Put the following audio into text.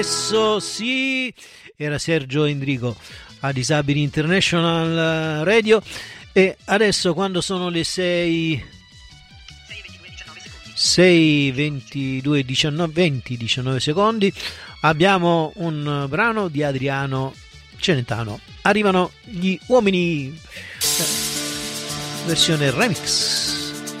Adesso sì, era Sergio Endrico a Disabili International Radio e adesso quando sono le 6:22 19 secondi abbiamo un brano di Adriano Celentano. Arrivano gli uomini, versione remix.